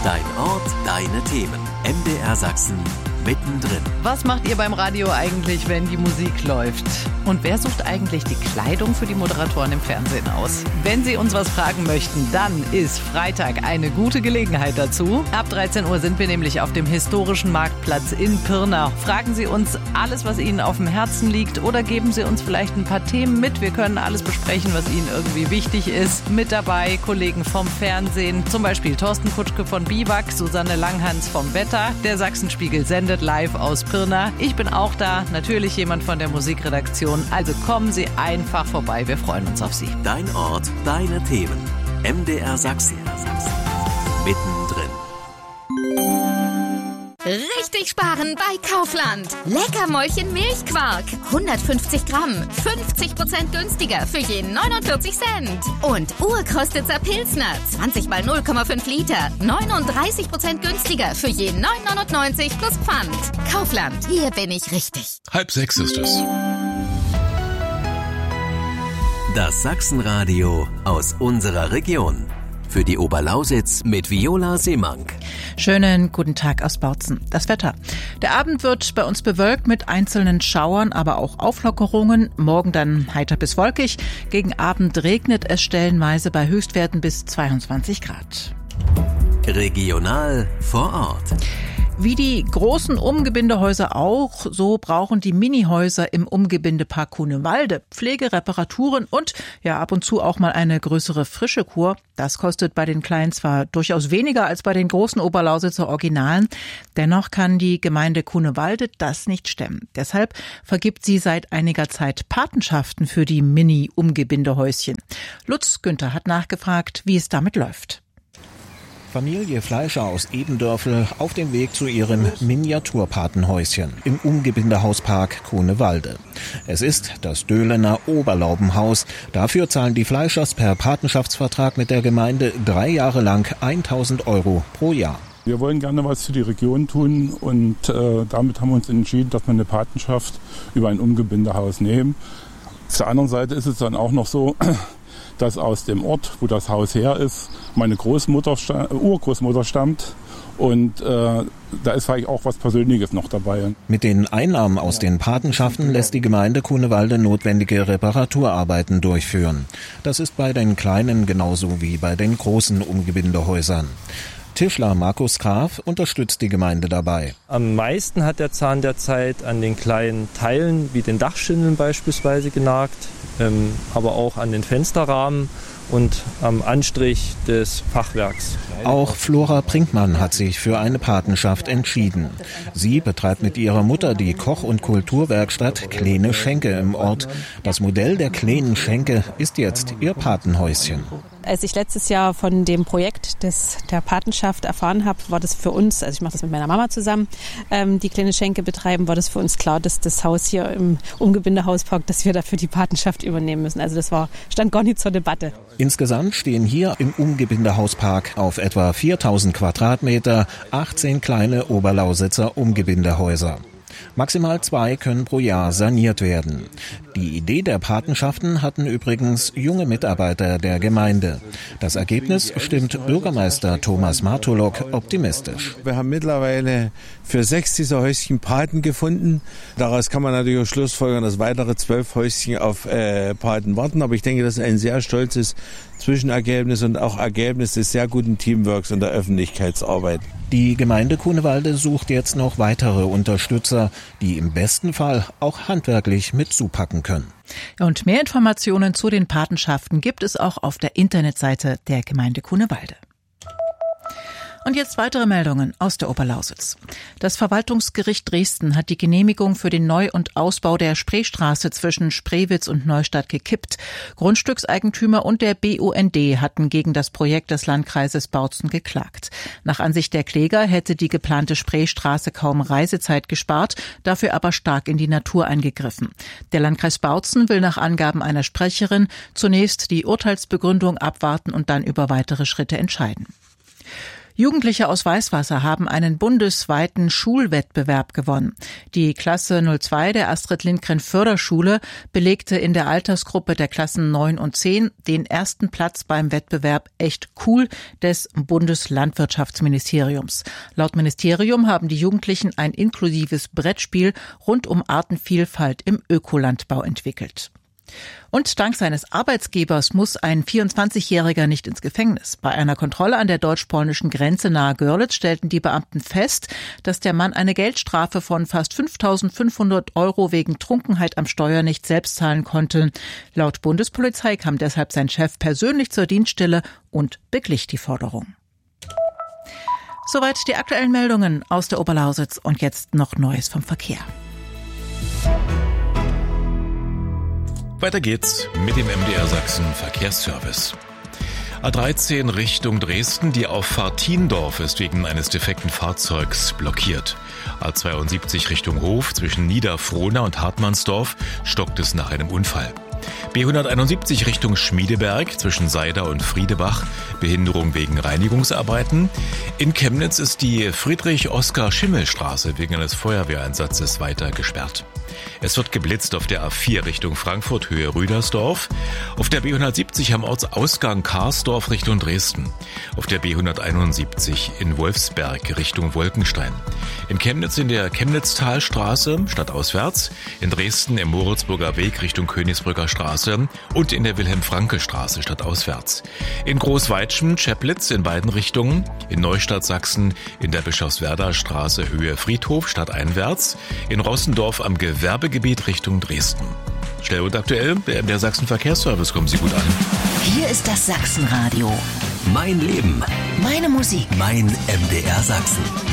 Dein Ort, deine Themen. MDR Sachsen mittendrin. Was macht ihr beim Radio eigentlich, wenn die Musik läuft? Und wer sucht eigentlich die Kleidung für die Moderatoren im Fernsehen aus? Wenn Sie uns was fragen möchten, dann ist Freitag eine gute Gelegenheit dazu. Ab 13 Uhr sind wir nämlich auf dem historischen Marktplatz in Pirna. Fragen Sie uns alles, was Ihnen auf dem Herzen liegt, oder geben Sie uns vielleicht ein paar Themen mit. Wir können alles besprechen, was Ihnen irgendwie wichtig ist. Mit dabei Kollegen vom Fernsehen, zum Beispiel Thorsten Kutschke von Biwak, Susanne Langhans vom Wetter. Der Sachsenspiegel sendet live aus Pirna. Ich bin auch da, natürlich jemand von der Musikredaktion. Also kommen Sie einfach vorbei, wir freuen uns auf Sie. Dein Ort, deine Themen. MDR Sachsen. Mittendrin. Richtig sparen bei Kaufland. Leckermäulchen Milchquark. 150 Gramm. 50% günstiger für je 49 Cent. Und Urkrostitzer Pilsner. 20 mal 0,5 Liter. 39% günstiger für je 9,99 plus Pfand. Kaufland. Hier bin ich richtig. 5:30 ist es. Das Sachsenradio aus unserer Region. Für die Oberlausitz mit Viola Seemank. Schönen guten Tag aus Bautzen. Das Wetter. Der Abend wird bei uns bewölkt mit einzelnen Schauern, aber auch Auflockerungen. Morgen dann heiter bis wolkig. Gegen Abend regnet es stellenweise bei Höchstwerten bis 22 Grad. Regional vor Ort. Wie die großen Umgebindehäuser auch, so brauchen die Minihäuser im Umgebindepark Kunewalde Pflege, Reparaturen und ja ab und zu auch mal eine größere Frischekur. Das kostet bei den kleinen zwar durchaus weniger als bei den großen Oberlausitzer Originalen. Dennoch kann die Gemeinde Kunewalde das nicht stemmen. Deshalb vergibt sie seit einiger Zeit Patenschaften für die Mini-Umgebindehäuschen. Lutz Günther hat nachgefragt, wie es damit läuft. Familie Fleischer aus Ebendörfel auf dem Weg zu ihrem Miniaturpatenhäuschen im Umgebindehauspark Kunewalde. Es ist das Döhlener Oberlaubenhaus. Dafür zahlen die Fleischers per Patenschaftsvertrag mit der Gemeinde 3 Jahre lang 1.000 € pro Jahr. Wir wollen gerne was für die Region tun und damit haben wir uns entschieden, dass wir eine Patenschaft über ein Umgebindehaus nehmen. Auf der anderen Seite ist es dann auch noch so, dass aus dem Ort, wo das Haus her ist, meine Urgroßmutter stammt. Und da ist vielleicht auch was Persönliches noch dabei. Mit den Einnahmen aus den Patenschaften lässt die Gemeinde Kunewalde notwendige Reparaturarbeiten durchführen. Das ist bei den kleinen genauso wie bei den großen Umgebindehäusern. Tischler Markus Graf unterstützt die Gemeinde dabei. Am meisten hat der Zahn der Zeit an den kleinen Teilen, wie den Dachschindeln beispielsweise, genagt, aber auch an den Fensterrahmen und am Anstrich des Fachwerks. Auch Flora Brinkmann hat sich für eine Patenschaft entschieden. Sie betreibt mit ihrer Mutter die Koch- und Kulturwerkstatt Kleine Schenke im Ort. Das Modell der Kleinen Schenke ist jetzt ihr Patenhäuschen. Als ich letztes Jahr von dem Projekt der Patenschaft erfahren habe, war das für uns, also ich mache das mit meiner Mama zusammen, die Kleine Schenke betreiben, war das für uns klar, dass das Haus hier im Umgebindehauspark, dass wir dafür die Patenschaft übernehmen müssen. Also das stand gar nicht zur Debatte. Insgesamt stehen hier im Umgebindehauspark auf etwa 4.000 Quadratmeter 18 kleine Oberlausitzer Umgebindehäuser. Maximal 2 können pro Jahr saniert werden. Die Idee der Patenschaften hatten übrigens junge Mitarbeiter der Gemeinde. Das Ergebnis stimmt Bürgermeister Thomas Martolok optimistisch. Wir haben mittlerweile für 6 dieser Häuschen Paten gefunden. Daraus kann man natürlich auch schlussfolgern, dass weitere 12 Häuschen auf Paten warten. Aber ich denke, das ist ein sehr stolzes Zwischenergebnis und auch Ergebnis des sehr guten Teamworks und der Öffentlichkeitsarbeit. Die Gemeinde Kunewalde sucht jetzt noch weitere Unterstützer, die im besten Fall auch handwerklich mit zupacken können. Und mehr Informationen zu den Patenschaften gibt es auch auf der Internetseite der Gemeinde Kunewalde. Und jetzt weitere Meldungen aus der Oberlausitz. Das Verwaltungsgericht Dresden hat die Genehmigung für den Neu- und Ausbau der Spreestraße zwischen Spreewitz und Neustadt gekippt. Grundstückseigentümer und der BUND hatten gegen das Projekt des Landkreises Bautzen geklagt. Nach Ansicht der Kläger hätte die geplante Spreestraße kaum Reisezeit gespart, dafür aber stark in die Natur eingegriffen. Der Landkreis Bautzen will nach Angaben einer Sprecherin zunächst die Urteilsbegründung abwarten und dann über weitere Schritte entscheiden. Jugendliche aus Weißwasser haben einen bundesweiten Schulwettbewerb gewonnen. Die Klasse 02 der Astrid-Lindgren-Förderschule belegte in der Altersgruppe der Klassen 9 und 10 den ersten Platz beim Wettbewerb Echt cool des Bundeslandwirtschaftsministeriums. Laut Ministerium haben die Jugendlichen ein inklusives Brettspiel rund um Artenvielfalt im Ökolandbau entwickelt. Und dank seines Arbeitgebers muss ein 24-Jähriger nicht ins Gefängnis. Bei einer Kontrolle an der deutsch-polnischen Grenze nahe Görlitz stellten die Beamten fest, dass der Mann eine Geldstrafe von fast 5.500 € wegen Trunkenheit am Steuer nicht selbst zahlen konnte. Laut Bundespolizei kam deshalb sein Chef persönlich zur Dienststelle und beglich die Forderung. Soweit die aktuellen Meldungen aus der Oberlausitz und jetzt noch Neues vom Verkehr. Weiter geht's mit dem MDR Sachsen Verkehrsservice. A13 Richtung Dresden, die Auffahrt Thiendorf ist wegen eines defekten Fahrzeugs blockiert. A72 Richtung Hof zwischen Niederfrohna und Hartmannsdorf stockt es nach einem Unfall. B171 Richtung Schmiedeberg zwischen Seida und Friedebach, Behinderung wegen Reinigungsarbeiten. In Chemnitz ist die Friedrich-Oskar-Schimmel-Straße wegen eines Feuerwehreinsatzes weiter gesperrt. Es wird geblitzt auf der A4 Richtung Frankfurt, Höhe Rüdersdorf. Auf der B170 am Ortsausgang Karsdorf Richtung Dresden. Auf der B171 in Wolfsberg Richtung Wolkenstein. In Chemnitz in der Chemnitztalstraße stadtauswärts. In Dresden im Moritzburger Weg Richtung Königsbrücker Straße und in der Wilhelm-Franke-Straße stadtauswärts. In Großweitschen, Cheplitz in beiden Richtungen. In Neustadt Sachsen in der Bischofswerder Straße Höhe Friedhof stadteinwärts. In Rossendorf am Gewerbegebiet Richtung Dresden. Schnell und aktuell, der MDR Sachsen Verkehrsservice, kommen Sie gut an. Hier ist das Sachsenradio. Mein Leben. Meine Musik. Mein MDR Sachsen.